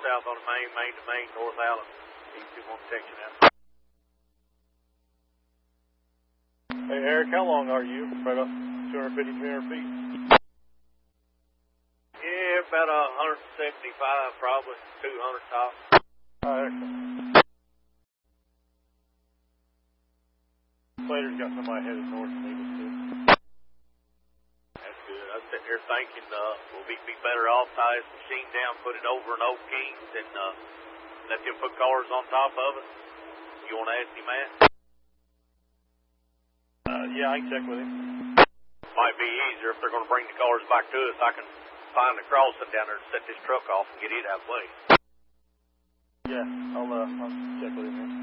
north-south on the main to main, North Allen. Keep 2-1 protection out. Hey, Eric, how long are you? About 250, 300 feet? Yeah, about 175, probably 200 top. Excellent. Slater's got somebody headed north and Eagle too. That's good. I was sitting here thinking we'll be better off tie this machine down, put it over an Oak Kings, and let them put cars on top of it. You want to ask him, Matt? Yeah, I can check with him. Might be easier if they're going to bring the cars back to us. I can find the crossing down there to set this truck off and get it out of the way. Yeah, I'll check with him.